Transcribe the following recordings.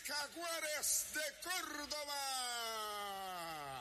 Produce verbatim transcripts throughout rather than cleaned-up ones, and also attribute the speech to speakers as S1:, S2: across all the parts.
S1: Jaguares de Córdoba.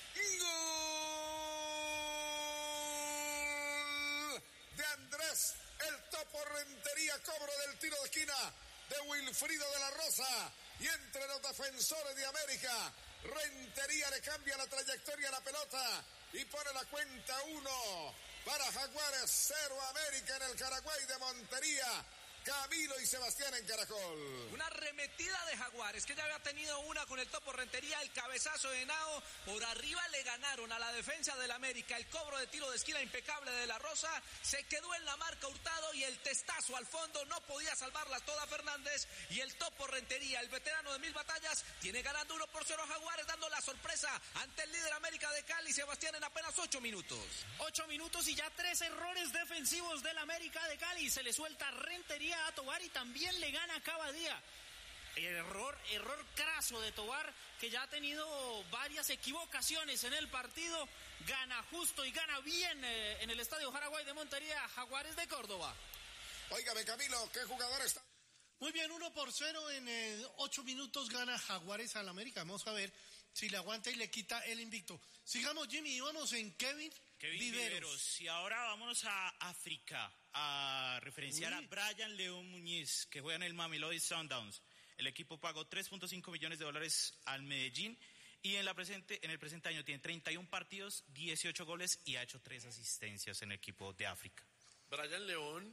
S1: Gol de Andrés el Topo Rentería, cobro del tiro de esquina de Wilfrido de la Rosa, y entre los defensores de América, Rentería le cambia la trayectoria a la pelota y pone la cuenta uno para Jaguares, cero América en el Caraguay de Montería. Camilo y Sebastián en Caracol.
S2: Una arremetida de Jaguares, que ya había tenido una con el Topo Rentería, el cabezazo de Henao. Por arriba le ganaron a la defensa del América. El cobro de tiro de esquina impecable de la Rosa. Se quedó en la marca Hurtado y el testazo al fondo. No podía salvarla toda Fernández. Y el Topo Rentería, el veterano de mil batallas, tiene ganando uno por cero Jaguares, dando la sorpresa ante el líder América de Cali, Sebastián, en apenas ocho minutos.
S3: Ocho minutos y ya tres errores defensivos del América de Cali. Se le suelta Rentería a Tobar y también le gana Cavadía. Error, error craso de Tobar, que ya ha tenido varias equivocaciones en el partido. Gana justo y gana bien eh, en el Estadio Jaraguay de Montería, Jaguares de Córdoba.
S1: Óigame, Camilo, ¿qué jugador está?
S4: Muy bien, uno por cero en eh, ocho minutos gana Jaguares al América. Vamos a ver si le aguanta y le quita el invicto. Sigamos, Jimmy, y vamos en Kevin,
S5: Kevin
S4: Viveros.
S5: Viveros. Y ahora vámonos a África a referenciar
S4: Uy.
S5: a Brian León Muñiz, que juega en el Mamelodi Sundowns. El equipo pagó tres punto cinco millones de dólares al Medellín y en, la presente, en el presente año tiene treinta y uno partidos, dieciocho goles y ha hecho tres asistencias en el equipo de África.
S6: Brian León,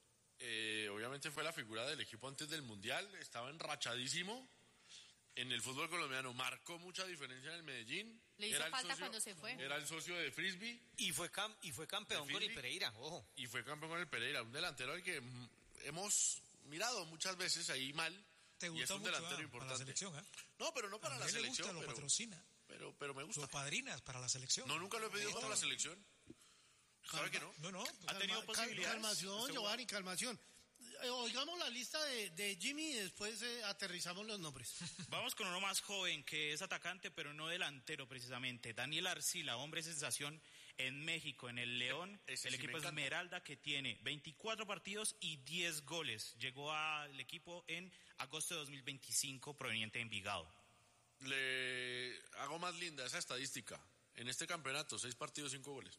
S6: eh, obviamente fue la figura del equipo antes del Mundial, estaba enrachadísimo en el fútbol colombiano, marcó mucha diferencia en el Medellín.
S7: Le hizo
S6: era
S7: falta
S6: socio,
S7: cuando se fue.
S6: Era el socio de Frisbee.
S2: Y fue, cam- y fue campeón con el Pereira, ojo.
S6: Y fue campeón con el Pereira, un delantero al que mm, hemos mirado muchas veces ahí mal.
S8: Te gusta
S6: y es un
S8: mucho,
S6: delantero
S8: ah,
S6: importante.
S8: para la selección, ¿eh?
S6: No, pero no para
S8: a
S6: la
S8: él
S6: selección.
S8: le gusta,
S6: pero,
S8: lo patrocina.
S6: Pero, pero me gusta.
S8: Lo padrinas para la selección.
S6: No, nunca lo he pedido
S8: Sí,
S6: para la
S8: no.
S6: selección. ¿Sabe que no?
S8: No, no.
S5: ¿Ha tenido
S4: Calma-
S5: posibilidades?
S4: Calmación,
S5: ¿Usted
S4: Giovanni, calmación. Eh, Oigamos la lista de, de Jimmy y después eh, aterrizamos los nombres.
S5: Vamos con uno más joven, que es atacante, pero no delantero precisamente. Daniel Arcila, hombre sensación en México, en el León,
S6: Ese
S5: el
S6: sí me
S5: equipo
S6: encanta.
S5: Esmeralda, que tiene veinticuatro partidos y diez goles. Llegó al equipo en agosto de dos mil veinticinco, proveniente de Envigado.
S6: Le hago más linda esa estadística. En este campeonato, seis partidos, cinco goles.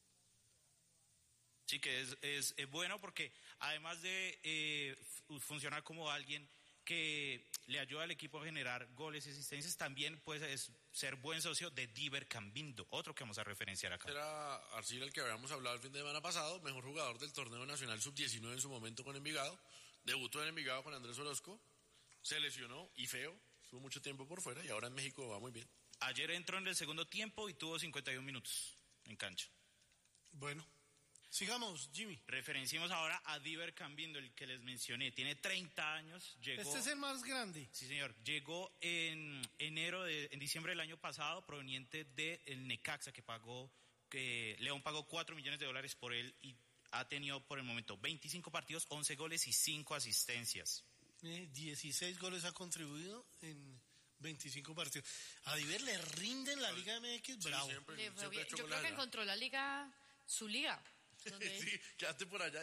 S5: Sí, que es, es, es bueno porque además de eh, f- funcionar como alguien que le ayuda al equipo a generar goles y asistencias, también puede es, ser buen socio de Diver Cambindo, otro que vamos a referenciar acá.
S6: Era Arcila, el que habíamos hablado el fin de semana pasado, mejor jugador del torneo nacional sub diecinueve en su momento con Envigado. Debutó en Envigado con Andrés Orozco, se lesionó y feo, estuvo mucho tiempo por fuera y ahora en México va muy bien.
S5: Ayer entró en el segundo tiempo y tuvo cincuenta y uno minutos en cancha.
S4: Bueno, sigamos, Jimmy.
S5: Referenciemos ahora a Diver Cambindo, el que les mencioné. Tiene treinta años, llegó...
S4: Este es el más grande.
S5: Sí, señor. Llegó en enero, de, en diciembre del año pasado, proveniente de el Necaxa, que pagó, que León pagó cuatro millones de dólares por él y ha tenido por el momento veinticinco partidos, once goles y cinco asistencias.
S4: Eh, dieciséis goles ha contribuido en veinticinco partidos. A Diver le rinde en la Liga M X, bravo.
S6: Sí, siempre,
S7: Le fue
S6: siempre
S7: bien.
S6: ha hecho
S7: Yo
S6: goles
S7: creo que
S6: allá.
S7: encontró la liga, su liga. donde-
S6: Sí, quédate por allá.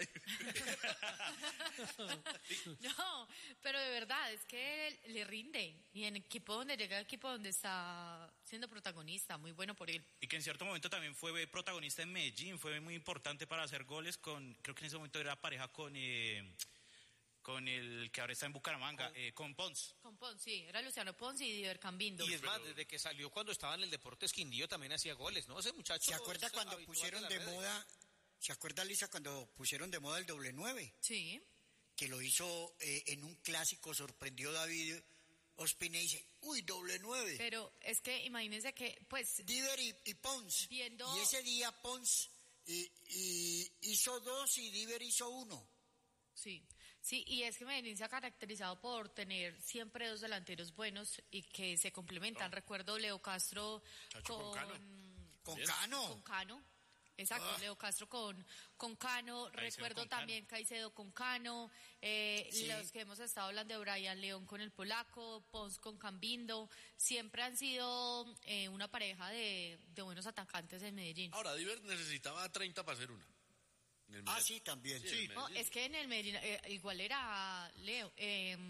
S7: No, pero de verdad, es que le rinde. Y en equipo donde llega, equipo donde está siendo protagonista, muy bueno por él.
S5: Y que en cierto momento también fue protagonista en Medellín, fue muy importante para hacer goles con, creo que en ese momento era pareja con, eh, con el que ahora está en Bucaramanga, con, eh, con Pons.
S7: Con Pons, sí, era Luciano Pons y Diver Cambindo.
S2: Y es más, desde que salió cuando estaba en el Deportes Quindío también hacía goles, ¿no? Ese muchacho...
S9: ¿Se acuerda
S2: es
S9: cuando
S2: habitual
S9: pusieron
S2: la
S9: de
S2: red?
S9: moda, se acuerda Lisa cuando pusieron de moda el doble nueve?
S7: Sí.
S9: Que lo hizo eh, en un clásico, sorprendió David Ospina y dice, uy, doble nueve.
S7: Pero es que imagínense que, pues...
S9: Diver y, y Pons.
S7: Viendo...
S9: Y ese día Pons y, y hizo dos y Diver hizo uno.
S7: Sí, sí, y es que Medellín se ha caracterizado por tener siempre dos delanteros buenos y que se complementan.
S6: Oh.
S7: Recuerdo Leo Castro
S6: Chacho,
S7: con...
S6: con Cano.
S9: Con
S6: Bien.
S9: Cano.
S7: Con Cano. Exacto,
S9: Ah.
S7: Leo Castro con, con Cano,
S5: Caicedo
S7: recuerdo
S5: con
S7: también Caicedo con Cano, eh,
S9: Sí.
S7: los que hemos estado hablando de Brian León con el polaco, Pons con Cambindo, siempre han sido eh, una pareja de, de buenos atacantes en Medellín.
S6: Ahora, Diver necesitaba treinta para hacer una. En el
S9: Ah,
S6: Medellín.
S9: sí, también.
S6: Sí,
S9: Sí.
S6: en
S7: No,
S6: Medellín.
S7: es que en el Medellín, eh, igual era Leo, eh,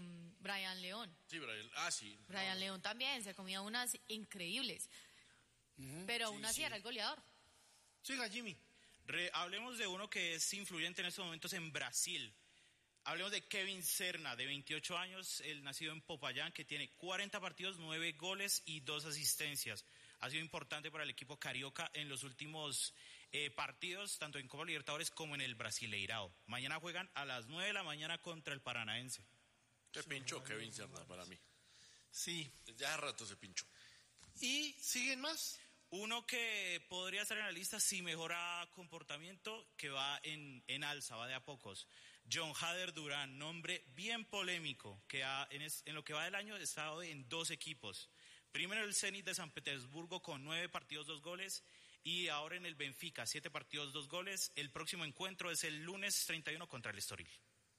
S7: Brian León.
S6: Sí, Brian, ah, sí.
S7: Brian
S6: no,
S7: León también se comía unas increíbles. Uh-huh. Pero aún
S6: sí,
S7: así
S6: sí.
S7: era el goleador.
S4: Siga, Jimmy.
S5: Re, hablemos de uno que es influyente en estos momentos en Brasil. Hablemos de Kevin Serna, de veintiocho años, el nacido en Popayán, que tiene cuarenta partidos, nueve goles y dos asistencias. Ha sido importante para el equipo carioca en los últimos eh, partidos, tanto en Copa Libertadores como en el Brasileirao. Mañana juegan a las nueve de la mañana contra el Paranaense.
S6: Se pinchó Kevin Serna para mí.
S4: Sí.
S6: Ya hace rato se pinchó.
S4: ¿Y siguen más?
S5: Uno que podría estar en la lista si mejora comportamiento, que va en, en alza, va de a pocos. John Hader Durán, nombre bien polémico, que ha, en, es, en lo que va del año ha estado en dos equipos. Primero el Zenit de San Petersburgo con nueve partidos, dos goles, y ahora en el Benfica, siete partidos, dos goles. El próximo encuentro es el lunes treinta y uno contra el Estoril.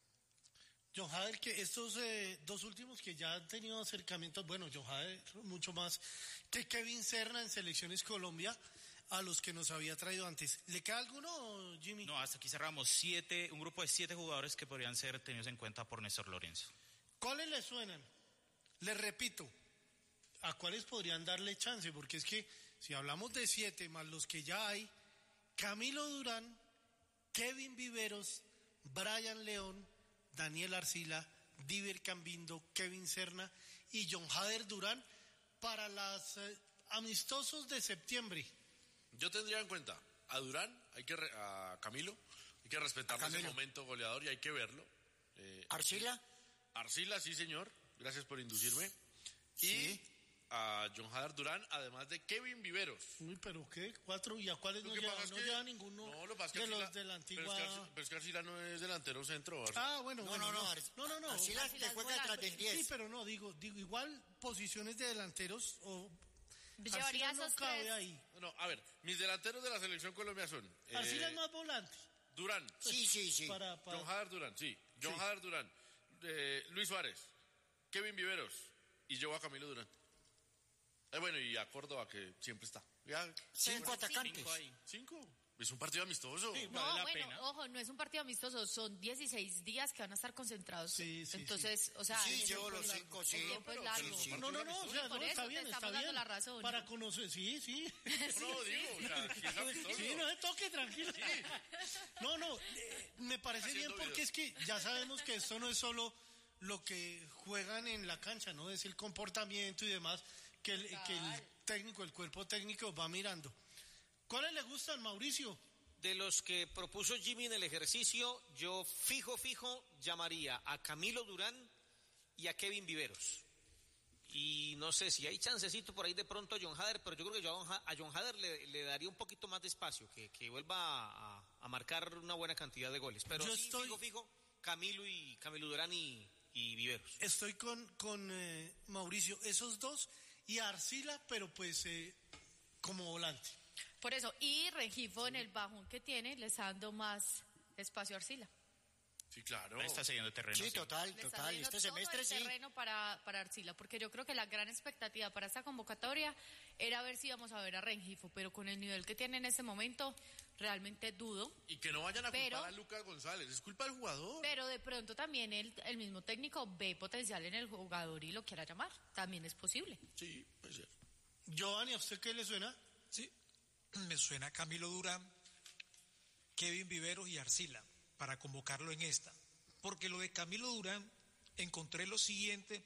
S4: John Hader, que estos eh, dos últimos que ya han tenido acercamientos, bueno, John Hader mucho más que Kevin Serna en Selecciones Colombia, a los que nos había traído antes. ¿Le queda alguno, Jimmy?
S5: No, hasta aquí cerramos siete, un grupo de siete jugadores que podrían ser tenidos en cuenta por Néstor Lorenzo.
S4: ¿Cuáles le suenan? Les repito, ¿a cuáles podrían darle chance? Porque es que si hablamos de siete más los que ya hay, Camilo Durán, Kevin Viveros, Brian León, Daniel Arcila, Diver Cambindo, Kevin Serna y John Hader Durán para los eh, amistosos de septiembre.
S6: Yo tendría en cuenta a Durán, hay que re, a Camilo, hay que respetar ese momento goleador y hay que verlo. Eh,
S9: ¿Arcila?
S6: Arcila, sí señor, gracias por inducirme.
S9: Sí.
S6: Y a John Hader Durán, además de Kevin Viveros.
S4: Uy, pero ¿qué? ¿Cuatro? ¿Y a cuáles no lleva? No
S6: que,
S4: lleva ninguno
S6: no, lo pasa
S4: de
S6: Arcila,
S4: los de la antigua...
S6: Pero es, que, pero es que Arcila no es delantero centro. Arcila.
S4: Ah, bueno,
S9: No,
S4: bueno.
S9: no, no,
S4: No, no, no.
S9: Arcila te juega detrás del diez.
S4: Sí, pero no, digo, digo, igual posiciones de delanteros o...
S7: Llevaría
S4: Arcila no
S7: esos
S4: cabe
S7: tres.
S4: ahí.
S6: No, a ver, mis delanteros de la selección Colombia son...
S4: Arcila
S6: eh,
S4: es más volante.
S6: Durán.
S9: Sí, sí, sí.
S4: Para, para...
S6: John Hader Durán, sí. John
S4: Sí.
S6: Hader Durán. Eh, Luis Suárez. Kevin Viveros. Y yo a Camilo Durán. Eh, bueno, y a Córdoba, que siempre está. Ya,
S9: Cinco
S7: Pero
S9: atacantes.
S5: Cinco ahí.
S6: cinco. Es un partido amistoso.
S5: Sí,
S7: No,
S5: vale la
S7: bueno,
S5: pena.
S7: ojo, no es un partido amistoso, son dieciséis días que van a estar concentrados.
S4: Sí, sí,
S7: Entonces, o sea,
S9: Sí,
S7: el
S9: llevo
S7: tiempo
S9: los
S7: es
S9: cinco,
S7: largo,
S9: sí.
S7: el tiempo es
S6: Pero-
S7: largo.
S6: pero-
S4: No, no, no, o sea,
S7: por
S4: no,
S7: eso
S4: está
S7: te
S4: bien,
S7: estamos
S4: está
S7: dando
S4: bien.
S7: la razón.
S4: Para conocer, sí, sí.
S6: No, digo, o sea, si es amistoso.
S4: Sí, no se toque, tranquilo. No, no, eh, me parece bien
S6: Haciendo
S4: porque es que ya sabemos que esto no es solo lo que juegan en la cancha, ¿no? Es el comportamiento y demás que el, que el técnico, el cuerpo técnico va mirando. ¿Cuáles le gustan, Mauricio?
S8: De los que propuso Jimmy en el ejercicio, yo fijo, fijo, llamaría a Camilo Durán y a Kevin Viveros. Y no sé si hay chancecito por ahí de pronto a John Hader, pero yo creo que yo a John Ha- a John Hader le, le daría un poquito más de espacio, que, que vuelva a, a marcar una buena cantidad de goles. Pero
S4: Yo
S8: sí,
S4: estoy-
S8: fijo, fijo, Camilo y Camilo Durán y, y Viveros.
S4: Estoy con, con eh, Mauricio, esos dos, y a Arcila, pero pues eh, como volante.
S7: Por eso, y Rengifo en el bajón que tiene le está dando más espacio a Arcila.
S6: Sí, claro.
S5: Ahí está siguiendo terreno.
S9: Sí,
S5: sí.
S9: total,
S7: Le está
S9: total.
S7: dando
S9: Este
S7: todo
S9: semestre
S7: el
S9: sí.
S7: terreno para, para Arcila, porque yo creo que la gran expectativa para esta convocatoria era ver si íbamos a ver a Rengifo, pero con el nivel que tiene en este momento, realmente dudo.
S6: Y que no vayan a
S7: Pero-
S6: culpar a Lucas González. Es culpa del jugador.
S7: Pero de pronto también el, el mismo técnico ve potencial en el jugador y lo quiera llamar. También es posible.
S6: Sí, puede ser.
S4: Giovanni, ¿a usted qué le suena?
S10: Sí, me suena Camilo Durán, Kevin Viveros y Arcila, para convocarlo en esta. Porque lo de Camilo Durán, encontré lo siguiente,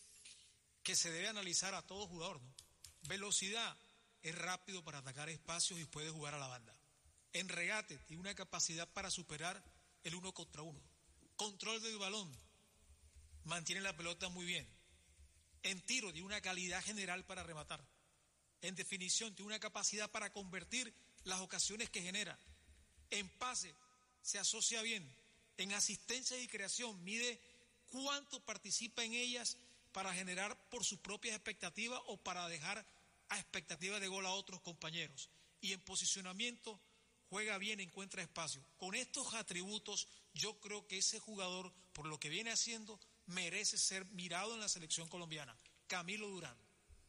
S10: que se debe analizar a todo jugador, ¿no? Velocidad, es rápido para atacar espacios y puede jugar a la banda. En regate, tiene una capacidad para superar el uno contra uno. Control del balón, mantiene la pelota muy bien. En tiro, tiene una calidad general para rematar. En definición, tiene una capacidad para convertir las ocasiones que genera. En pase, se asocia bien. En asistencia y creación, mide cuánto participa en ellas para generar por sus propias expectativas o para dejar a expectativa de gol a otros compañeros. Y en posicionamiento, juega bien, encuentra espacio. Con estos atributos, yo creo que ese jugador, por lo que viene haciendo, merece ser mirado en la selección colombiana. Camilo Durán.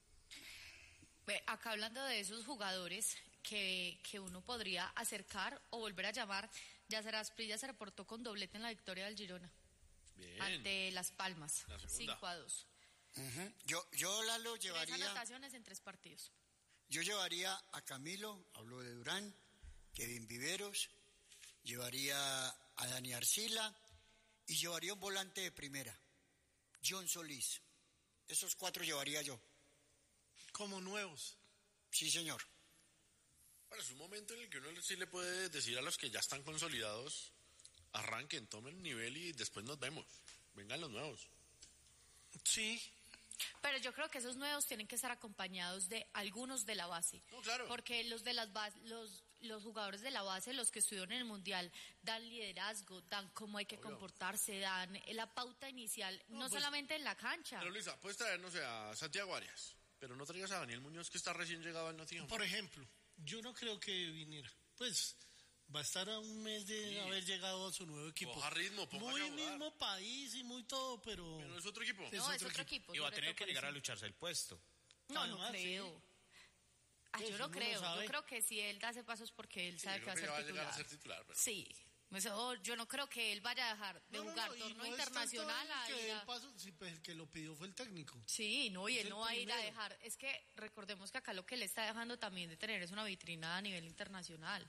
S7: Ve, acá hablando de esos jugadores que, que uno podría acercar o volver a llamar, Yasser Asprilla se reportó con doblete en la victoria del Girona.
S6: Bien.
S7: ante Las Palmas,
S6: La segunda.
S7: cinco a dos.
S9: Ujú. Yo, yo Lalo
S7: Tres
S9: llevaría,
S7: anotaciones en tres partidos.
S9: yo llevaría a Camilo, hablo de Durán, Kevin Viveros, llevaría a Dani Arcila y llevaría un volante de primera, John Solís. Esos cuatro llevaría yo.
S4: Como nuevos.
S9: Sí, señor.
S6: Bueno, es un momento en el que uno sí le puede decir a los que ya están consolidados, arranquen, tomen nivel y después nos vemos. Vengan los nuevos.
S4: Sí.
S7: Pero yo creo que esos nuevos tienen que estar acompañados de algunos de la base.
S6: No, claro.
S7: Porque los de las bas- los los jugadores de la base, los que estuvieron en el Mundial, dan liderazgo, dan cómo hay que
S6: Obvio.
S7: comportarse, dan la pauta inicial, no,
S6: pues-
S7: solamente en la cancha.
S6: Pero Luisa, puedes traer, no sé, a Santiago Arias, pero no traigas a Daniel Muñoz, que está recién llegado al Nottingham.
S4: Por ejemplo, yo no creo que viniera. Pues va a estar a un mes de
S6: Sí.
S4: haber llegado a su nuevo equipo.
S6: Coja ritmo, póngase
S4: Muy
S6: a jugar.
S4: mismo país y muy todo, pero...
S6: Pero no es otro equipo.
S4: Es
S7: No, es
S4: otro
S7: otro equipo.
S5: Y va a
S7: sobre
S5: tener
S7: todo
S5: que
S7: por
S5: llegar a
S7: eso.
S5: lucharse el puesto.
S7: No, no
S4: Además, sí.
S7: creo. Ah,
S4: Pues
S7: yo no
S4: uno no
S7: creo.
S4: sabe.
S7: Yo creo que si él da ese paso es porque él
S6: Sí,
S7: sabe
S6: yo
S7: que va a
S6: creo
S7: ser
S6: que ya va a llegar
S7: titular.
S6: a ser titular, pero-
S7: Sí. Eso, yo no creo que él vaya a dejar de
S4: No, no,
S7: jugar
S4: no, y
S7: torneo
S4: no es tanto
S7: internacional a
S4: que
S7: ir
S4: el
S7: a-
S4: paso, sí, pues el que lo pidió fue el técnico.
S7: Sí, no, y
S4: Es
S7: él
S4: el
S7: no va a ir a
S4: primero.
S7: dejar. Es que recordemos que acá lo que le está dejando también de tener es una vitrina a nivel internacional.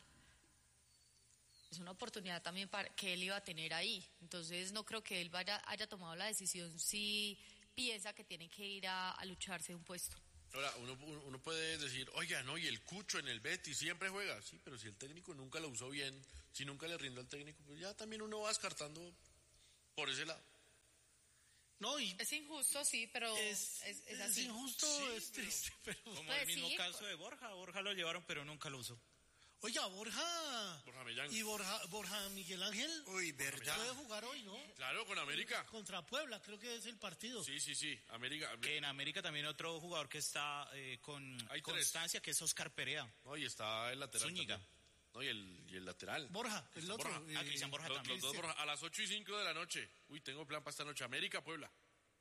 S7: Es una oportunidad también para que él iba a tener ahí. Entonces no creo que él vaya haya tomado la decisión si piensa que tiene que ir a, a lucharse un puesto.
S6: Ahora, uno, uno uno puede decir, oiga, no, y el Cucho en el Betis siempre juega. Sí, pero si el técnico nunca lo usó bien, si nunca le rindó al técnico, pues ya también uno va descartando por ese lado.
S4: No, y
S7: Es injusto, sí, pero
S4: es,
S7: es, es
S4: es
S7: así.
S4: injusto,
S6: Sí,
S4: es
S6: pero-
S4: triste, pero...
S5: Como
S7: Pues
S5: el mismo
S7: sí,
S5: caso de Borja. Borja lo llevaron, pero nunca lo usó.
S4: Oiga, Borja...
S6: Borja Millán.
S4: Y Borja, Borja Miguel Ángel
S9: Uy, verdad.
S4: puede jugar hoy, ¿no?
S6: Claro, con América.
S4: Contra Puebla, creo que es el partido.
S6: Sí, sí, sí, América.
S5: Que en América también otro jugador que está eh, con
S6: Hay tres.
S5: constancia, que es Oscar Perea.
S6: No, y está el lateral.
S5: Zúñiga.
S6: también. No, y el, y el lateral.
S4: Borja, el
S6: Cristian
S4: otro.
S6: Borja.
S5: Ah, Cristian Borja
S6: Los,
S5: también.
S6: los dos Borja, a las ocho y cinco de la noche. Uy, tengo plan para esta noche. América, Puebla.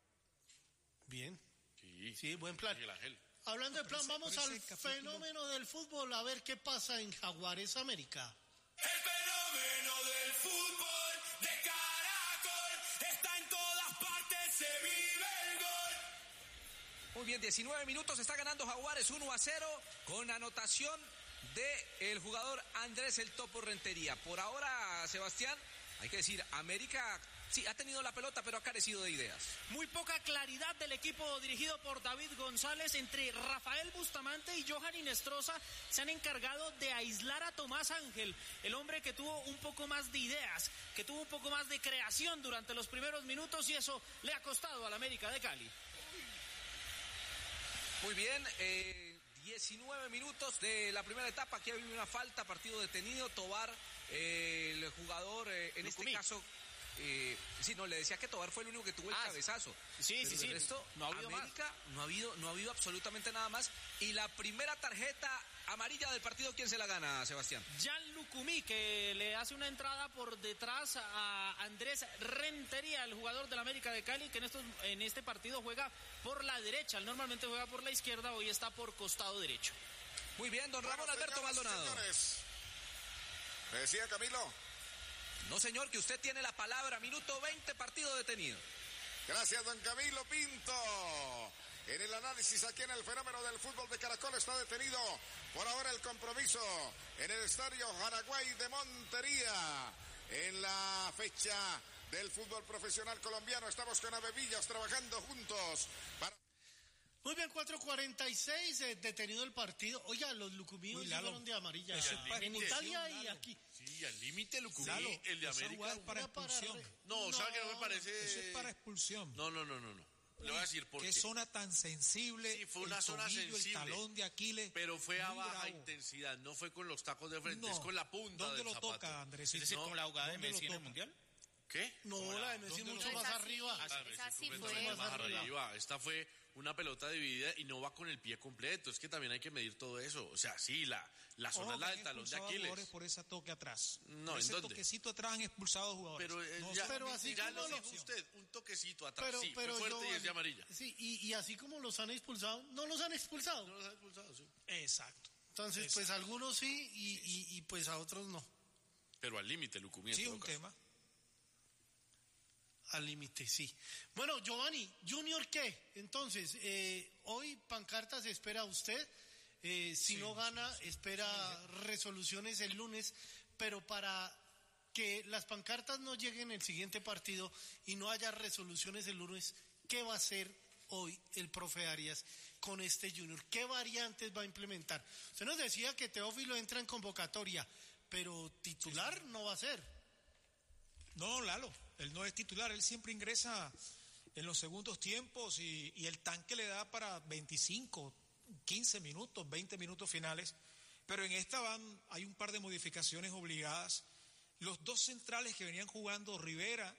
S4: Bien,
S6: Sí.
S4: sí, buen plan.
S6: Miguel Ángel.
S4: Hablando de
S10: Pero
S4: plan,
S10: ese-
S4: vamos
S10: pero
S4: al
S10: ese capítulo-
S4: fenómeno del fútbol, a ver qué pasa en Jaguares América.
S11: El fenómeno del fútbol de Caracol está en todas partes, se vive el gol.
S2: Muy bien, diecinueve minutos, está ganando Jaguares uno a cero con anotación de el jugador Andrés El Topo Rentería. Por ahora, Sebastián, hay que decir, América sí ha tenido la pelota, pero ha carecido de ideas.
S3: Muy poca claridad del equipo dirigido por David González. Entre Rafael Bustamante y Johan Inestrosa se han encargado de aislar a Tomás Ángel, el hombre que tuvo un poco más de ideas, que tuvo un poco más de creación durante los primeros minutos, y eso le ha costado al América de Cali.
S2: Muy bien, eh, diecinueve minutos de la primera etapa. Aquí hay una falta, partido detenido. Tobar, eh, el jugador, eh, en
S3: Lucumí.
S2: este caso, eh, sí, no, le decía que Tobar fue el único que tuvo el
S3: Ah,
S2: cabezazo.
S3: sí,
S2: Pero
S3: sí,
S2: de
S3: sí,
S2: resto,
S3: no ha habido más.
S2: América, no ha habido, no ha habido absolutamente nada más. Y la primera tarjeta amarilla del partido, ¿quién se la gana, Sebastián?
S3: Jan Lucumí, que le hace una entrada por detrás a Andrés Rentería, el jugador del América de Cali, que en, estos, en este partido juega por la derecha. Él normalmente juega por la izquierda, hoy está por costado derecho.
S2: Muy bien, don Ramón
S1: Bueno,
S2: Alberto
S1: señoras y
S2: Maldonado.
S1: señores, ¿me decía Camilo?
S2: No, señor, que usted tiene la palabra. Minuto veinte, partido detenido.
S1: Gracias, don Camilo Pinto. En el análisis aquí en el fenómeno del fútbol de Caracol está detenido por ahora el compromiso en el estadio Jaraguay de Montería. En la fecha del fútbol profesional colombiano estamos con Avevillas trabajando juntos para...
S4: Muy bien, cuatro cuarenta y seis, eh, detenido el partido. Oiga, los lucumíos
S10: Uy, Lalo,
S4: fueron de amarilla.
S10: eso
S6: es para
S4: En
S6: expulsión,
S4: Italia y
S10: Lalo.
S4: aquí.
S6: Sí, al límite Lucumí,
S10: Lalo,
S6: el de
S10: esa
S6: América.
S10: jugada es para
S4: Una para
S10: expulsión.
S4: re-
S6: No, ¿sabe qué no me
S4: No,
S6: parece?
S10: Eso es para expulsión.
S6: No, no, no, no, no. Le voy a decir por
S10: Qué
S6: qué.
S10: zona tan sensible.
S6: Sí, fue una
S10: el
S6: zona
S10: tobillo,
S6: sensible.
S10: El talón de Aquiles.
S6: Pero fue a
S10: muy
S6: baja
S10: bravo.
S6: intensidad, no fue con los tacos de frente,
S10: No.
S6: es con la punta
S10: ¿Dónde
S6: del
S10: lo
S6: zapato.
S10: toca, Andrés?
S5: Es decir,
S6: No,
S5: como la jugada de
S10: ¿dónde lo
S5: Messi en el
S10: toca?
S5: Mundial.
S6: ¿Qué?
S4: No, la de Messi
S10: ¿Dónde
S4: mucho
S10: lo-
S4: más
S7: Es así.
S4: arriba.
S7: Ah,
S6: Messi
S7: Esa sí
S6: fue
S7: fue.
S6: mucho más
S4: Más arriba.
S6: arriba. Esta fue una pelota dividida y no va con el pie completo. Es que también hay que medir todo eso. O sea, sí, la, la zona
S10: Ojo,
S6: es la
S10: que
S6: del
S10: han
S6: talón de
S10: expulsado a
S6: Aquiles.
S10: jugadores por ese toque atrás.
S6: No,
S10: por
S6: ¿en
S10: ese
S6: dónde?
S10: toquecito atrás han expulsado jugadores.
S6: Pero, eh,
S10: No
S6: ya,
S4: pero
S10: solamente-
S4: así
S6: ya
S4: como
S6: lo
S4: lo-
S6: dijo usted, un toquecito atrás.
S4: Pero,
S6: sí,
S4: pero
S6: fue fuerte
S4: yo-
S6: y es de amarilla.
S4: Sí, y, y así como los han expulsado, no los han expulsado.
S6: No los ha expulsado, sí.
S10: Exacto.
S4: Entonces,
S10: Exacto.
S4: pues a algunos sí y, y, y pues a otros no.
S6: Pero al límite, Lucumí. en
S10: Sí,
S6: todo
S10: un
S6: caso.
S10: tema.
S4: al límite, sí. Bueno, Giovanni, ¿Junior qué? Entonces, eh, hoy pancartas espera usted, eh, si
S10: Sí,
S4: no gana,
S10: sí, sí.
S4: espera resoluciones el lunes, pero para que las pancartas no lleguen el siguiente partido y no haya resoluciones el lunes, ¿qué va a hacer hoy el profe Arias con este Junior? ¿Qué variantes va a implementar? Usted nos decía que Teófilo entra en convocatoria, pero titular no va a ser.
S10: No, Lalo, él no es titular, él siempre ingresa en los segundos tiempos y, y el tanque le da para veinticinco, quince minutos, veinte minutos finales, pero en esta van, hay un par de modificaciones obligadas. Los dos centrales que venían jugando, Rivera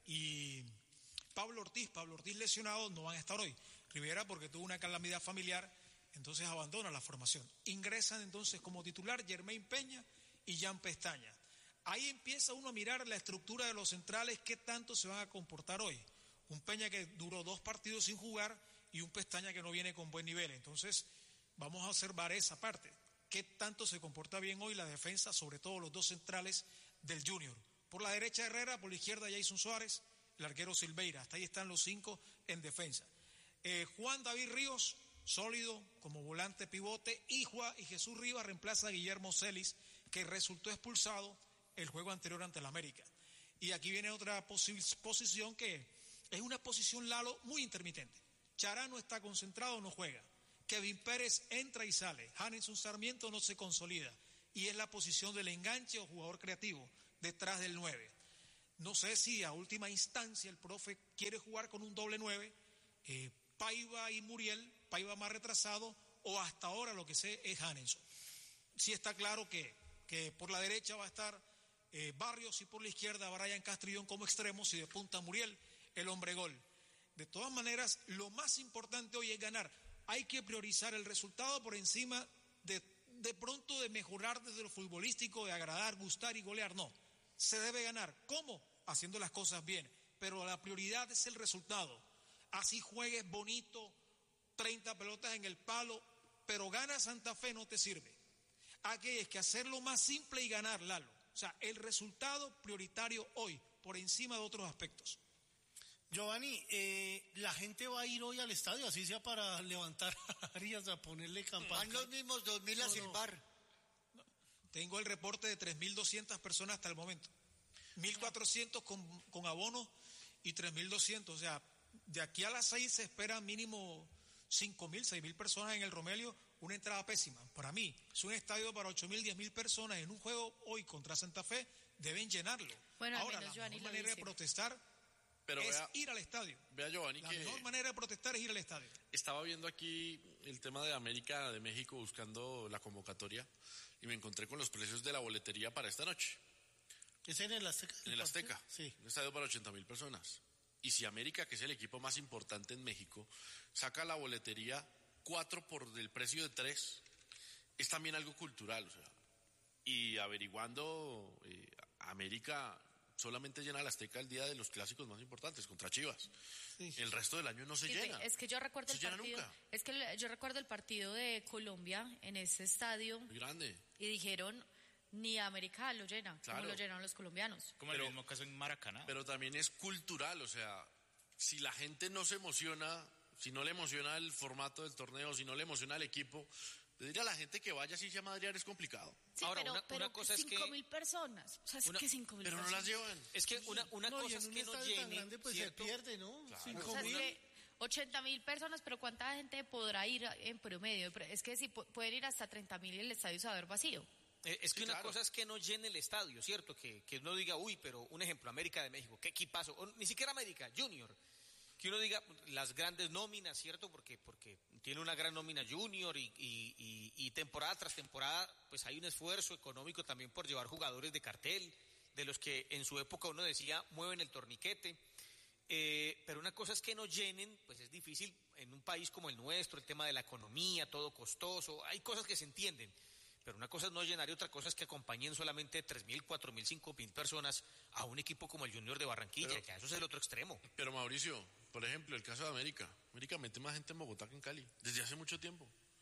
S10: y Pablo Ortiz, Pablo Ortiz lesionado, no van a estar hoy. Rivera porque tuvo una calamidad familiar, entonces abandona la formación. Ingresan entonces como titular Germain Peña y Jan Pestaña. Ahí empieza uno a mirar la estructura de los centrales, qué tanto se van a comportar hoy. Un Peña que duró dos partidos sin jugar y un Pestaña que no viene con buen nivel. Entonces vamos a observar esa parte. Qué tanto se comporta bien hoy la defensa, sobre todo los dos centrales del Junior. Por la derecha Herrera, por la izquierda Jason Suárez, el arquero Silveira. Hasta ahí están los cinco en defensa. Eh, Juan David Ríos, sólido como volante pivote, y, Juan, y Jesús Rivas reemplaza a Guillermo Celis, que resultó expulsado el juego anterior ante el América. Y aquí viene otra posi- posición que es una posición, Lalo, muy intermitente. Chará no está concentrado, no juega. Kevin Pérez entra y sale. Hanenson Sarmiento no se consolida. Y es la posición del enganche o jugador creativo, detrás del nueve. No sé si a última instancia el profe quiere jugar con un doble nueve, eh, Paiva y Muriel, Paiva más retrasado, o hasta ahora lo que sé es Hanenson. Sí está claro que, que por la derecha va a estar eh, Barrios y por la izquierda Brian Castrillón como extremos y de punta Muriel, el hombre gol. De todas maneras, lo más importante hoy es ganar. Hay que priorizar el resultado por encima de, de pronto de mejorar desde lo futbolístico, de agradar, gustar y golear. No, se debe ganar. ¿Cómo? Haciendo las cosas bien. Pero la prioridad es el resultado. Así juegues bonito, treinta pelotas en el palo, pero gana Santa Fe no te sirve. Aquí es que hacerlo más simple y ganar, Lalo. O sea, el resultado prioritario hoy, por encima de otros aspectos.
S4: Giovanni, eh, la gente va a ir hoy al estadio, así sea para levantar a Arias, a ponerle campana.
S9: Van los mismos dos mil a
S4: No, no.
S9: silbar.
S10: Tengo el reporte de tres mil doscientas personas hasta el momento. mil cuatrocientos con, con abonos y tres mil doscientos. O sea, de aquí a las seis se espera mínimo cinco mil, seis mil personas en el Romelio. Una entrada pésima. Para mí, es un estadio para ocho mil, diez mil personas. En un juego hoy contra Santa Fe, deben llenarlo.
S7: Bueno, al
S10: Ahora,
S7: menos
S10: la
S7: Giovanni
S10: mejor
S7: lo
S10: manera
S7: dice.
S10: de protestar
S6: Pero
S10: es
S6: vea,
S10: ir al estadio.
S6: vea Giovanni
S10: La
S6: que
S10: mejor manera de protestar es ir al estadio.
S6: estaba viendo aquí el tema de América de México buscando la convocatoria y me encontré con los precios de la boletería para esta noche.
S4: ¿Es en el Azteca?
S6: En el Azteca.
S4: Sí.
S6: Un estadio para ochenta mil personas. Y si América, que es el equipo más importante en México, saca la boletería cuatro por el precio de tres, es también algo cultural. O sea, y averiguando, eh, América solamente llena el Azteca el día de los clásicos más importantes, contra Chivas.
S4: Sí.
S6: El resto del año no se
S7: Sí,
S6: llena.
S7: Es que yo recuerdo
S6: No
S7: el
S6: se llena
S7: partido.
S6: nunca.
S7: Es que le- yo recuerdo el partido de Colombia en ese estadio
S6: Muy grande.
S7: y dijeron ni América lo llena,
S6: Claro.
S7: como lo llenaron los colombianos.
S5: Como
S6: Pero-
S5: el mismo caso en Maracaná.
S6: Pero también es cultural, o sea, si la gente no se emociona, si no le emociona el formato del torneo, si no le emociona el equipo, pedirle a la gente que vaya así sea madrear es complicado.
S7: Sí,
S8: Ahora,
S7: pero,
S8: una-
S7: pero
S8: una cosa es
S7: cinco
S8: que-
S7: mil personas. O sea, es
S8: Una-
S7: que cinco mil
S6: Pero no
S7: personas.
S6: las llevan.
S8: Es que una, una
S4: No, y
S8: cosa
S4: en
S8: es
S4: un
S8: que no
S4: estadio tan
S8: llene,
S4: grande pues
S8: ¿cierto?
S4: se pierde, ¿no?
S6: Claro.
S4: Cinco
S7: O sea, es
S4: mil.
S7: que ochenta mil personas, pero ¿cuánta gente podrá ir en promedio? Es que si pu- pueden ir hasta treinta mil y el estadio se va a ver vacío.
S8: Eh, Es que
S6: Sí,
S8: una
S6: claro.
S8: cosa es que no llene el estadio, ¿cierto? Que, que uno diga, uy, pero un ejemplo, América de México, qué equipazo, o ni siquiera América, Junior. Que uno diga las grandes nóminas, ¿cierto? Porque, porque tiene una gran nómina Junior y, y, y, y temporada tras temporada, pues hay un esfuerzo económico también por llevar jugadores de cartel, de los que en su época uno decía, mueven el torniquete. Eh, pero una cosa es que no llenen, pues es difícil en un país como el nuestro, el tema de la economía, todo costoso, hay cosas que se entienden. Pero una cosa es no llenar y otra cosa es que acompañen solamente tres mil, cuatro mil, cinco mil personas a un equipo como el Junior de Barranquilla,
S6: Pero-
S8: ya eso es el otro extremo.
S6: Pero Mauricio, por ejemplo, el caso de América. América mete más gente en Bogotá que en Cali, desde hace mucho tiempo.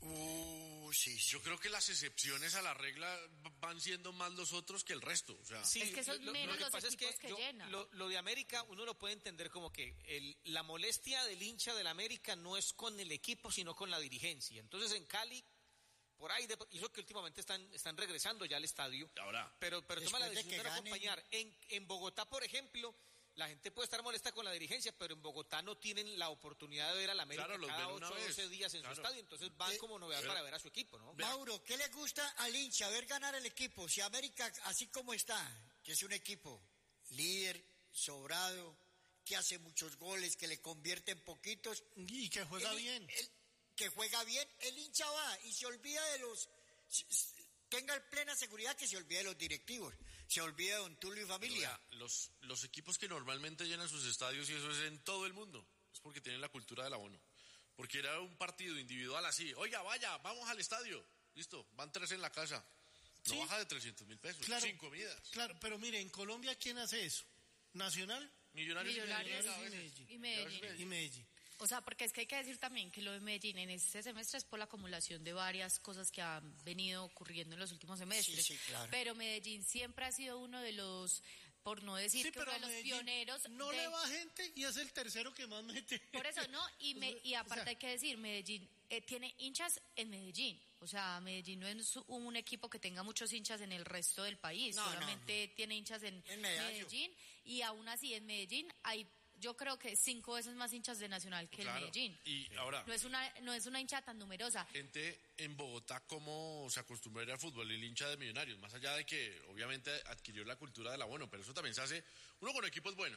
S9: Uh, sí, sí.
S6: Yo creo que las excepciones a la regla van siendo más los otros que el resto. O sea,
S8: Sí,
S7: Es que son
S8: lo,
S7: menos
S8: lo que
S7: los
S8: pasa es
S7: equipos
S8: que,
S7: que
S8: yo-
S7: llenan.
S8: Lo, lo de América uno lo puede entender como que el- la molestia del hincha del América no es con el equipo, sino con la dirigencia. Entonces en Cali, por ahí, de, y eso que últimamente están, están regresando ya al estadio,
S6: ahora,
S8: pero, pero toma la
S9: Después de
S8: decisión de,
S9: que
S8: no
S9: ganen.
S8: acompañar. En, en Bogotá, por ejemplo, la gente puede estar molesta con la dirigencia, pero en Bogotá no tienen la oportunidad de ver a la América
S6: Claro, los
S8: cada
S6: ven una
S8: ocho o
S6: vez.
S8: doce días en
S6: Claro.
S8: su estadio, entonces van
S9: Eh,
S8: como novedad
S6: pero-
S8: para ver a su equipo, ¿no?
S9: Mauro, ¿qué le gusta al hincha ver ganar el equipo? Si América, así como está, que es un equipo líder, sobrado, que hace muchos goles, que le convierte en poquitos.
S4: Y que juega
S9: el-
S4: bien.
S9: el- que juega bien, el hincha va y se olvida de los... s- s- Tenga plena seguridad que se olvida de los directivos, se olvida de Don Tulio y familia.
S6: Vea, los, los equipos que normalmente llenan sus estadios, y eso es en todo el mundo, es porque tienen la cultura del abono. Porque era un partido individual así, oiga, vaya, vamos al estadio, listo, van tres en la casa, no
S4: Sí.
S6: baja de trescientos mil pesos,
S4: Claro.
S6: sin comidas.
S4: Claro, pero mire, en Colombia, ¿quién hace eso? ¿Nacional?
S6: Millonarios, y
S7: Millonarios
S6: Medellín, a
S4: y
S6: veces.
S4: Medellín.
S7: Y Medellín.
S4: Y Medellín.
S7: O sea, porque es que hay que decir también que lo de Medellín en este semestre es por la acumulación de varias cosas que han venido ocurriendo en los últimos semestres.
S9: Sí, sí, claro.
S7: Pero Medellín siempre ha sido uno de los, por no decir
S4: Sí,
S7: que
S4: pero
S7: uno
S4: a
S7: de los
S4: Medellín
S7: pioneros.
S4: no
S7: de-
S4: le va gente y es el tercero que más mete.
S7: Por eso, ¿no? Y, me, y aparte
S4: O sea,
S7: hay que decir, Medellín eh, tiene hinchas en Medellín. O sea, Medellín no es un equipo que tenga muchos hinchas en el resto del país.
S9: No, no,
S7: solamente tiene hinchas en,
S9: En Medallo.
S7: Medellín. Y aún así, en Medellín hay, yo creo que cinco veces más hinchas de Nacional que
S6: Claro.
S7: el Medellín.
S6: Y ahora,
S7: No es una, no es una hincha tan numerosa.
S6: gente en Bogotá, ¿cómo se acostumbra a ir al fútbol? El hincha de Millonarios, más allá de que obviamente adquirió la cultura del abono, pero eso también se hace, uno, con equipos buenos,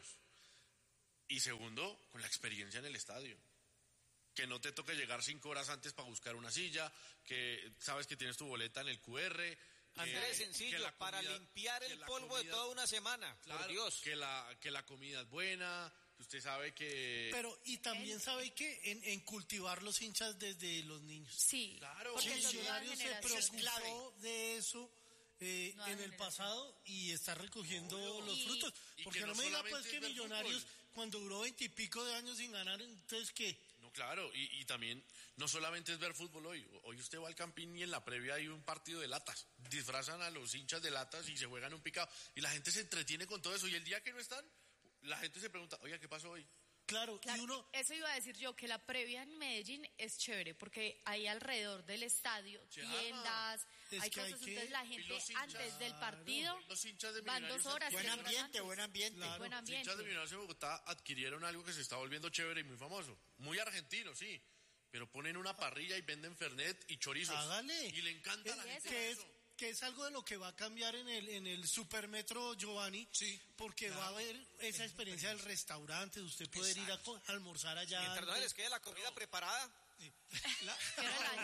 S6: y segundo, con la experiencia en el estadio. Que no te toque llegar cinco horas antes para buscar una silla, que sabes que tienes tu boleta en el Q R. que-
S8: Andrés,
S6: que
S8: sencillo,
S6: la
S8: para
S6: comida-
S8: limpiar
S6: que
S8: el
S6: la
S8: polvo de
S6: comida-
S8: toda una semana,
S6: Claro,
S8: por Dios.
S6: Que la, que la comida es buena, que usted sabe que...
S4: Pero, y también sabe que en, en cultivar los hinchas desde los niños.
S7: Sí,
S6: Claro.
S7: porque
S4: El
S7: son nuevas
S4: Millonarios se
S7: generaciones.
S4: preocupó de eso eh,
S7: Nueva
S4: en el
S7: generación.
S4: pasado y está recogiendo los
S7: Y-
S4: frutos.
S6: y
S4: Porque
S6: que
S4: no,
S6: no
S4: me diga
S6: solamente
S4: pues que
S6: es ver
S4: Millonarios,
S6: fútbol.
S4: cuando duró veintipico de años sin ganar, entonces ¿qué?
S6: No, claro, y, y también no solamente es ver fútbol hoy. Hoy usted va al Campín y en la previa hay un partido de latas. Disfrazan a los hinchas de latas y se juegan un picado. Y la gente se entretiene con todo eso. Y el día que no están, la gente se pregunta, oiga, ¿qué pasó hoy?
S4: Claro,
S7: Claro,
S4: y uno...
S7: eso iba a decir yo, que la previa en Medellín es chévere, porque hay alrededor del estadio
S6: Se arma.
S7: tiendas,
S4: Es
S7: hay
S4: que hay
S7: cosas,
S4: que-
S7: entonces la
S6: y
S7: gente
S6: los hinchas,
S7: antes del partido
S6: Los hinchas de
S7: van dos
S6: Millonarios
S7: horas,
S9: Buen
S7: tres horas
S9: ambiente,
S7: antes.
S9: buen ambiente.
S4: Claro.
S7: Buen
S6: Los
S7: ambiente.
S6: hinchas de Millonarios de Bogotá adquirieron algo que se está volviendo chévere y muy famoso. Muy argentino, sí. Pero ponen una parrilla y venden fernet y chorizos.
S4: Hágale.
S6: Y le encanta a la
S7: Y
S6: gente
S4: que es
S6: eso.
S4: que es algo de lo que va a cambiar en el en el supermetro Giovanni,
S10: Sí,
S4: porque va a haber esa experiencia del restaurante, de usted poder ir a co- almorzar allá.
S8: Mientras no
S4: antes.
S8: les quede la comida preparada,
S7: Era el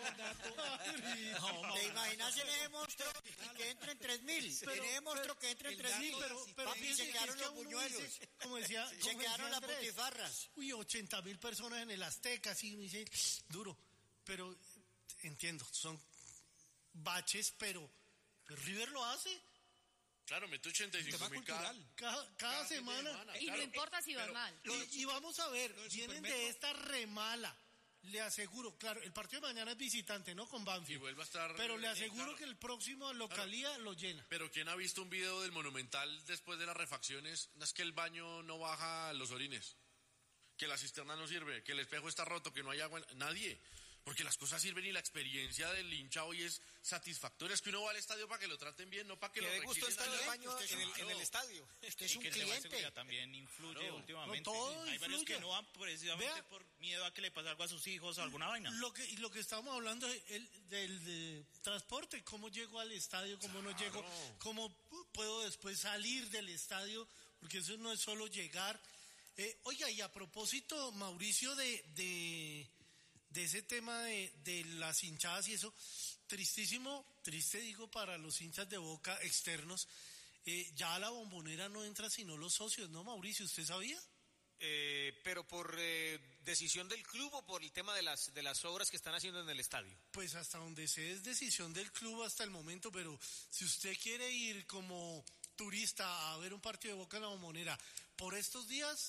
S7: año.
S9: ¿Te imaginas en ese monstruo y que entren tres mil?
S4: Pero-
S9: En ese monstruo que entren
S10: el
S9: tres mil.
S10: dato-
S4: pero, pero
S9: Papi,
S4: fíjese
S9: se
S4: que
S9: quedaron
S4: es que
S9: los
S4: uno
S9: buñuelos.
S4: dice, como decía,
S9: Se
S4: como
S9: quedaron
S4: decía
S9: las
S4: Andrés,
S9: butifarras.
S4: Uy, ochenta mil personas en el Azteca, sí, me dice, duro. Pero entiendo, son baches, pero, pero River lo hace
S6: Claro, mete ochenta y cinco
S10: tema
S6: mil cada,
S10: cultural.
S4: cada, cada
S6: cada fin de
S4: semana.
S6: semana,
S7: Y no
S6: claro.
S7: importa si van
S6: Pero-
S7: mal.
S4: Y, y vamos a ver,
S10: lo del
S4: vienen
S10: Supermetro.
S4: de esta remala. Le aseguro, claro, el partido de mañana es visitante, ¿no? Con
S6: Y
S4: Banfield.
S6: vuelve a estar...
S4: Pero le
S6: eh,
S4: aseguro
S6: claro.
S4: que el próximo localía lo llena.
S6: Pero ¿quién ha visto un video del Monumental después de las refacciones? No es que el baño no baja los orines, que la cisterna no sirve, que el espejo está roto, que no hay agua. en- Nadie. Porque las cosas sirven y la experiencia del hincha hoy es satisfactoria. Es que uno va al estadio para que lo traten bien, no para que,
S8: que
S6: lo
S8: de gusto
S6: requieren
S8: está en el
S6: allá.
S8: baño
S9: Usted es
S8: en
S9: un-
S8: el, en el
S6: Claro.
S8: estadio.
S9: Usted es
S5: Y
S9: un
S5: que el tema de
S9: cliente.
S5: seguridad también influye
S6: Claro.
S5: últimamente.
S4: No, todo
S5: Hay varios
S4: influye.
S5: que no van precisamente
S4: Vea.
S5: por miedo a que le pase algo a sus hijos o alguna vaina.
S4: Lo que, y lo que estamos hablando es el, del de transporte, cómo llego al estadio, cómo no llego, cómo pu- puedo después salir del estadio, porque eso no es solo llegar. Eh, oiga, y a propósito, Mauricio, de, de, de ese tema de, de las hinchadas y eso, tristísimo, triste digo para los hinchas de Boca externos, eh, ya a la Bombonera no entra sino los socios, ¿no, Mauricio? ¿Usted sabía?
S8: Eh, pero por eh, decisión del club o por el tema de las, de las obras que están haciendo en el estadio.
S4: Pues hasta donde sé es decisión del club hasta el momento, pero si usted quiere ir como turista a ver un partido de Boca en la Bombonera por estos días,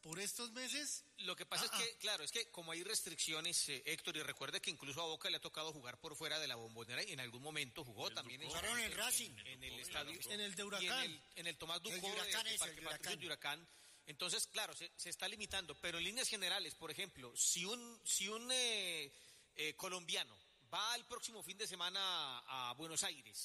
S4: por estos meses...
S8: Lo que pasa
S4: ah,
S8: es que, claro, es que como hay restricciones, eh, Héctor, y recuerde que incluso a Boca le ha tocado jugar por fuera de la Bombonera y en algún momento jugó también en,
S9: Jugaron en
S8: en-
S9: Racing.
S8: en, en el estadio.
S4: En el de
S8: y
S4: Huracán.
S8: en el, en el Tomás Ducó
S9: El de Huracán
S8: de, de
S9: es,
S8: Parque
S9: el de
S8: Patricios
S9: Huracán.
S8: de Huracán. Entonces, claro, se, se está limitando, pero en líneas generales, por ejemplo, si un, si un eh, eh, colombiano va el próximo fin de semana a, a Buenos Aires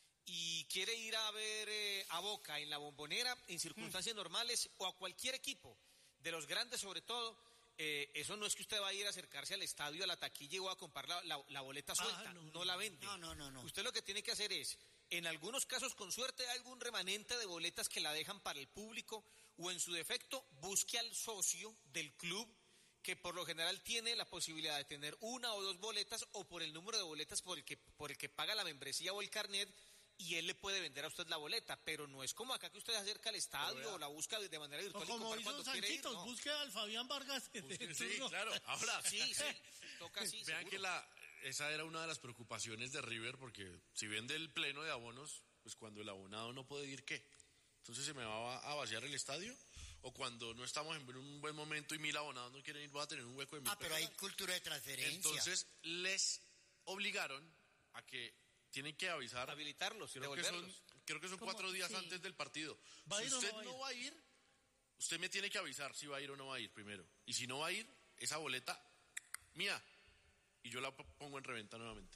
S8: y quiere ir a ver eh, a Boca en la Bombonera en circunstancias normales o a cualquier equipo, de los grandes sobre todo, eh, eso no es que usted va a ir a acercarse al estadio, a la taquilla o a comprar la, la, la boleta suelta,
S4: Ah,
S8: no,
S4: no,
S8: la vende.
S9: No, no, no, no.
S8: Usted lo que tiene que hacer es, en algunos casos con suerte hay algún remanente de boletas que la dejan para el público o en su defecto busque al socio del club que por lo general tiene la posibilidad de tener una o dos boletas o por el número de boletas por el que, por el que paga la membresía o el carnet y él le puede vender a usted la boleta, pero no es como acá que usted se acerca al estadio o la busca de manera
S4: O
S8: virtual y
S4: como
S8: comprar
S4: hizo
S8: cuando quiere ir,
S4: Sanchitos,
S8: no.
S4: busque al Fabián Vargas.
S6: Sí, claro. Ahora,
S8: Sí, sí, toca así,
S6: vean
S8: seguro.
S6: que la, esa era una de las preocupaciones de River, porque si vende el pleno de abonos, pues cuando el abonado no puede ir, ¿qué? Entonces se me va a vaciar el estadio, o cuando no estamos en un buen momento y mil abonados no quieren ir, va a tener un hueco de mil
S9: Ah, pero hay
S6: personas.
S9: cultura de transferencia.
S6: Entonces les obligaron a que tienen que avisar.
S8: Habilitarlos,
S6: Creo que
S8: devolverlos.
S6: son, creo que son
S7: ¿Cómo?
S6: cuatro días
S7: Sí.
S6: antes del partido.
S4: ¿Va a
S6: Si
S4: ir o no
S6: usted
S4: va a ir?
S6: no va a ir, usted me tiene que avisar si va a ir o no va a ir primero. Y si no va a ir, esa boleta mía. Y yo la p- pongo en reventa nuevamente.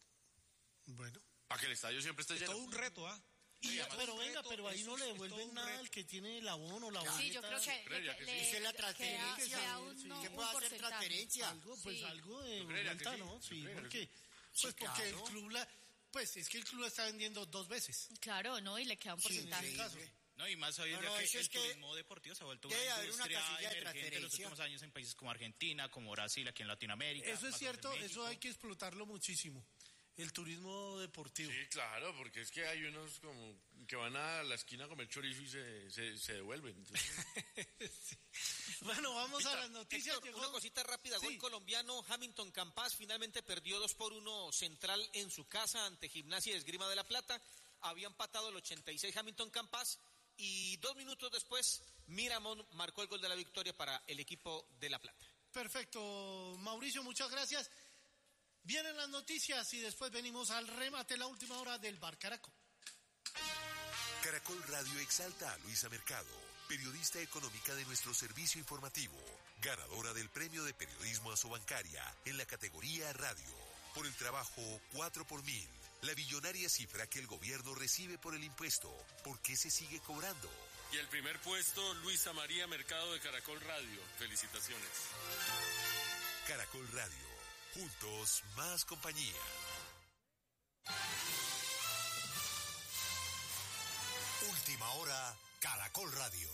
S4: Bueno.
S6: Para que el estadio siempre esté
S10: Es
S6: lleno.
S10: todo un reto, ¿ah?
S4: Y,
S10: Sí, además
S4: pero
S10: un
S4: venga,
S10: reto,
S4: pero ahí
S10: eso
S4: no
S10: es-
S4: le
S10: es
S4: devuelven
S10: todo un
S4: nada
S10: reto.
S4: al que tiene el abono, la boleta.
S7: Sí, yo creo que
S6: creería
S7: le,
S6: que
S7: le-
S6: sí.
S9: Esa es la
S7: le queda-
S9: transferencia.
S7: queda un, no,
S9: ¿Qué
S7: un
S9: puede hacer
S7: porcentaje.
S9: transferencia?
S4: Algo, pues
S7: Sí.
S4: algo de
S6: Yo creería que
S4: vuelta,
S6: sí,
S4: ¿no?
S6: yo
S4: Sí,
S6: creería que
S4: porque,
S9: Sí,
S4: pues porque el
S9: claro.
S4: club la, pues es que el club la está vendiendo dos veces.
S7: Claro, ¿no? Y le queda un
S9: Sí,
S7: porcentaje.
S9: increíble.
S5: No, y más hoy en
S9: No,
S5: día
S9: no,
S5: que
S9: eso
S5: el
S9: es que
S5: turismo deportivo se ha vuelto una
S9: debe haber una
S5: industria
S9: casilla de
S5: emergente en los
S9: transferencia.
S5: últimos años en países como Argentina, como Brasil, aquí en Latinoamérica.
S4: Eso es
S5: más
S4: cierto,
S5: en México.
S4: eso hay que explotarlo muchísimo. El turismo deportivo.
S6: Sí, claro, porque es que hay unos como que van a la esquina a comer chorizo y se, se, se devuelven. Entonces,
S4: Bueno, vamos a
S8: Víctor,
S4: las noticias.
S8: Héctor,
S4: llegó-
S8: una cosita rápida, gol
S4: Sí.
S8: colombiano, Hamilton Campas finalmente perdió dos por uno Central en su casa ante Gimnasia y Esgrima de la Plata, había empatado el ochenta y seis Hamilton Campas y dos minutos después Miramón marcó el gol de la victoria para el equipo de La Plata.
S4: Perfecto, Mauricio, muchas gracias. Vienen las noticias y después venimos al remate, la última hora del Bar Caracol.
S12: Caracol Radio exalta a Luisa Mercado, periodista económica de nuestro servicio informativo, ganadora del premio de periodismo Asobancaria en la categoría Radio, por el trabajo cuatro por mil, la billonaria cifra que el gobierno recibe por el impuesto. ¿Por qué se sigue cobrando?
S13: Y el primer puesto, Luisa María Mercado de Caracol Radio. Felicitaciones.
S12: Caracol Radio, juntos más compañía.
S14: Última hora, Caracol Radio.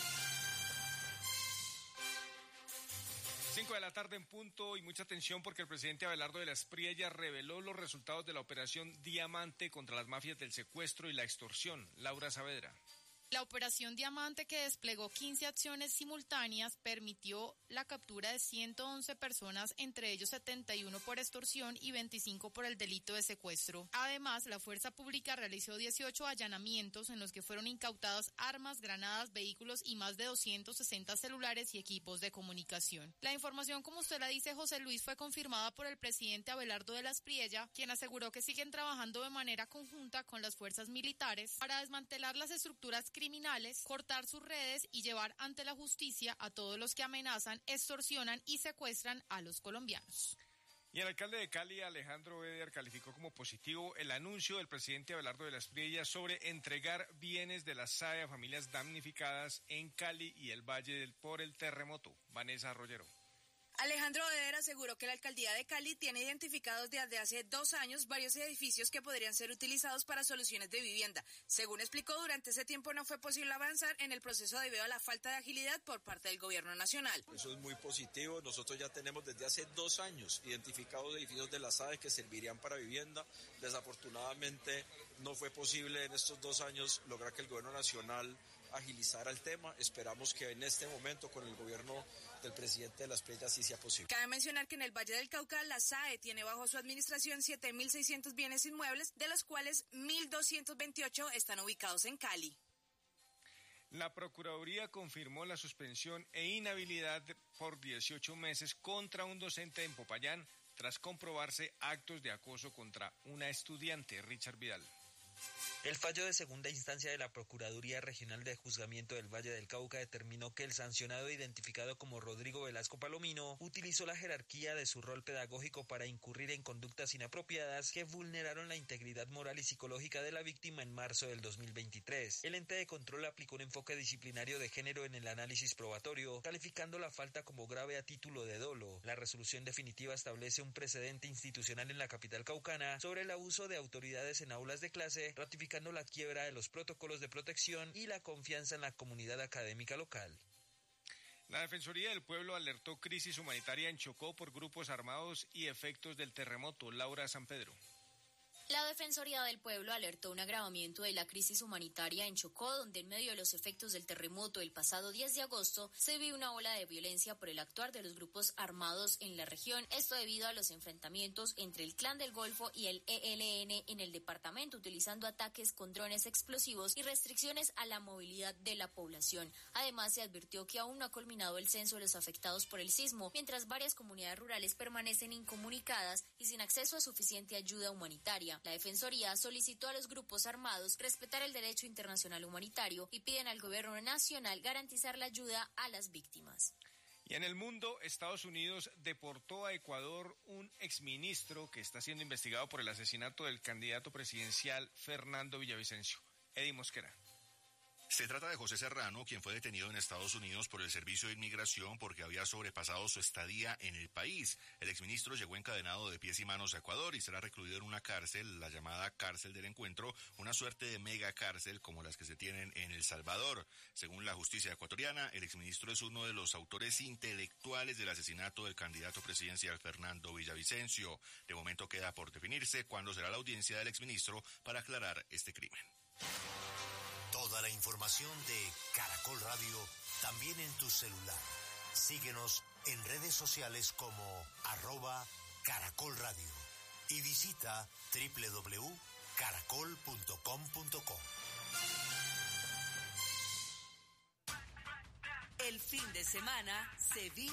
S15: Cinco de la tarde en punto y mucha atención porque el presidente Abelardo de la Espriella reveló los resultados de la operación Diamante contra las mafias del secuestro y la extorsión. Laura Saavedra.
S16: La operación Diamante, que desplegó quince acciones simultáneas, permitió la captura de ciento once personas, entre ellos setenta y uno por extorsión y veinticinco por el delito de secuestro. Además, la Fuerza Pública realizó dieciocho allanamientos en los que fueron incautadas armas, granadas, vehículos y más de doscientos sesenta celulares y equipos de comunicación. La información, como usted la dice, José Luis, fue confirmada por el presidente Abelardo de la Espriella, quien aseguró que siguen trabajando de manera conjunta con las fuerzas militares para desmantelar las estructuras criminales, cortar sus redes y llevar ante la justicia a todos los que amenazan, extorsionan y secuestran a los colombianos.
S15: Y el alcalde de Cali, Alejandro Eder, calificó como positivo el anuncio del presidente Abelardo de la Espriella sobre entregar bienes de la S A E a familias damnificadas en Cali y el Valle del, por el terremoto. Vanessa Arroyero.
S17: Alejandro Eder aseguró que la alcaldía de Cali tiene identificados desde hace dos años varios edificios que podrían ser utilizados para soluciones de vivienda. Según explicó, durante ese tiempo no fue posible avanzar en el proceso debido a la falta de agilidad por parte del gobierno nacional.
S18: Eso es muy positivo. Nosotros ya tenemos desde hace dos años identificados edificios de la S A E que servirían para vivienda. Desafortunadamente no fue posible en estos dos años lograr que el gobierno nacional agilizara el tema. Esperamos que en este momento con el gobierno del presidente de la Espriella sí sea posible.
S17: Cabe mencionar que en el Valle del Cauca la S A E tiene bajo su administración siete mil seiscientos bienes inmuebles, de los cuales mil doscientos veintiocho están ubicados en Cali.
S15: La Procuraduría confirmó la suspensión e inhabilidad por dieciocho meses contra un docente en Popayán tras comprobarse actos de acoso contra una estudiante. Richard Vidal.
S19: El fallo de segunda instancia de la Procuraduría Regional de Juzgamiento del Valle del Cauca determinó que el sancionado identificado como Rodrigo Velasco Palomino utilizó la jerarquía de su rol pedagógico para incurrir en conductas inapropiadas que vulneraron la integridad moral y psicológica de la víctima en marzo del dos mil veintitrés. El ente de control aplicó un enfoque disciplinario de género en el análisis probatorio, calificando la falta como grave a título de dolo. La resolución definitiva establece un precedente institucional en la capital caucana sobre el abuso de autoridades en aulas de clase, ratificando la quiebra de los protocolos de protección y la confianza en la comunidad académica local.
S15: La Defensoría del Pueblo alertó crisis humanitaria en Chocó por grupos armados y efectos del terremoto. Laura San Pedro.
S20: La Defensoría del Pueblo alertó un agravamiento de la crisis humanitaria en Chocó, donde en medio de los efectos del terremoto el pasado diez de agosto se vio una ola de violencia por el actuar de los grupos armados en la región. Esto debido a los enfrentamientos entre el Clan del Golfo y el E L N en el departamento, utilizando ataques con drones explosivos y restricciones a la movilidad de la población. Además, se advirtió que aún no ha culminado el censo de los afectados por el sismo, mientras varias comunidades rurales permanecen incomunicadas y sin acceso a suficiente ayuda humanitaria. La Defensoría solicitó a los grupos armados respetar el derecho internacional humanitario y piden al gobierno nacional garantizar la ayuda a las víctimas.
S15: Y en el mundo, Estados Unidos deportó a Ecuador un exministro que está siendo investigado por el asesinato del candidato presidencial Fernando Villavicencio. Eddie Mosquera.
S21: Se trata de José Serrano, quien fue detenido en Estados Unidos por el Servicio de Inmigración porque había sobrepasado su estadía en el país. El exministro llegó encadenado de pies y manos a Ecuador y será recluido en una cárcel, la llamada cárcel del encuentro, una suerte de mega cárcel como las que se tienen en El Salvador. Según la justicia ecuatoriana, el exministro es uno de los autores intelectuales del asesinato del candidato presidencial Fernando Villavicencio. De momento queda por definirse cuándo será la audiencia del exministro para aclarar este crimen.
S14: Toda la información de Caracol Radio también en tu celular. Síguenos en redes sociales como arroba Caracol Radio y visita doble u doble u doble u punto caracol punto com punto co.
S22: El fin de semana se vive